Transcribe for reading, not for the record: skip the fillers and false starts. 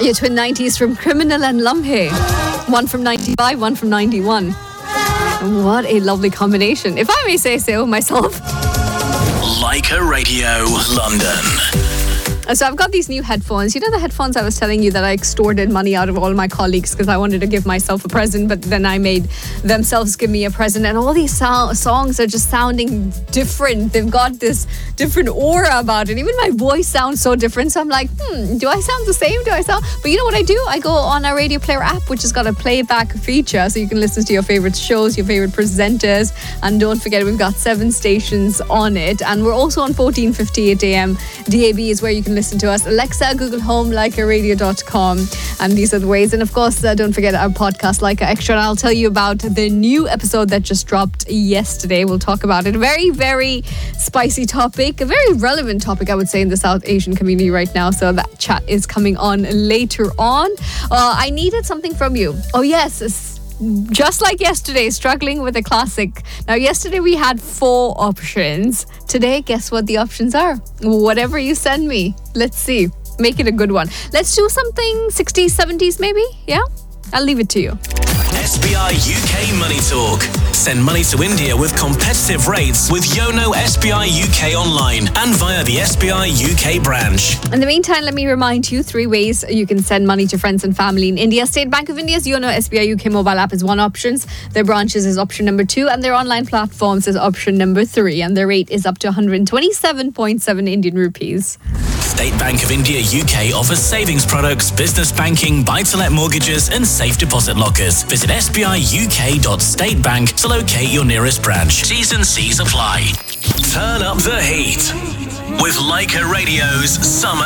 Your twin 90s from Criminal and Lumhe. One from 95, one from 91. What a lovely combination, if I may say so myself. Leica Radio London. So I've got these new headphones. You know the headphones I was telling you that I extorted money out of all my colleagues because I wanted to give myself a present, but then I made themselves give me a present, and all these songs are just sounding different. They've got this different aura about it. Even my voice sounds so different. So I'm like, do I sound the same? But you know what I do? I go on our Radio Player app, which has got a playback feature, so you can listen to your favorite shows, your favorite presenters, and don't forget we've got 7 stations on it, and we're also on 14:58 AM. DAB is where you can listen to us. Alexa, Google Home, LeicaRadio.com, and these are the ways. And of course, don't forget our podcast, Leica Extra, and I'll tell you about the new episode that just dropped yesterday. We'll talk about it. A very, very spicy topic, a very relevant topic, I would say, in the South Asian community right now. So that chat is coming on later on. I needed something from you. Oh yes, just like yesterday, struggling with a classic. Now, yesterday we had 4 options. Today, guess what the options are? Whatever you send me. Let's see. Make it a good one. Let's do something 60s, 70s maybe? Yeah? I'll leave it to you. SBI UK Money Talk. Send money to India with competitive rates with Yono SBI UK online and via the SBI UK branch. In the meantime, let me remind you 3 ways you can send money to friends and family in India. State Bank of India's Yono SBI UK mobile app is one option. Their branches is option number 2, and their online platforms is option number 3. And their rate is up to 127.7 Indian rupees. State Bank of India UK offers savings products, business banking, buy-to-let mortgages and safe deposit lockers. Visit sbiuk.statebank to locate your nearest branch. T's and C's apply. Turn up the heat with Leica Radio's Summer